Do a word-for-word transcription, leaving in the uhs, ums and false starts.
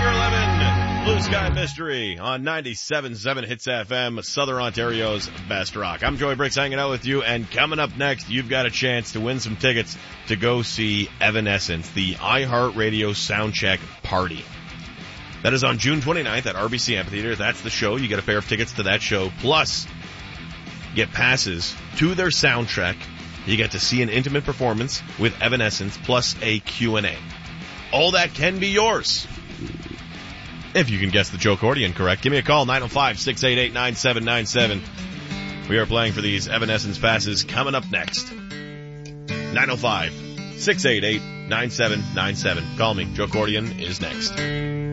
Number eleven, Blue Sky Mystery on ninety-seven point seven Hits F M, Southern Ontario's best rock. I'm Joey Bricks hanging out with you, and coming up next, you've got a chance to win some tickets to go see Evanescence, the iHeartRadio Soundcheck Party. That is on June twenty-ninth at R B C Amphitheater. That's the show. You get a pair of tickets to that show. Plus, get passes to their soundtrack. You get to see an intimate performance with Evanescence, plus a Q and A. All that can be yours if you can guess the Joe Accordion correct. Give me a call, nine oh five, six eight eight, nine seven nine seven. We are playing for these Evanescence passes coming up next. nine oh five, six eight eight, nine seven nine seven. Call me. Joe Accordion is next.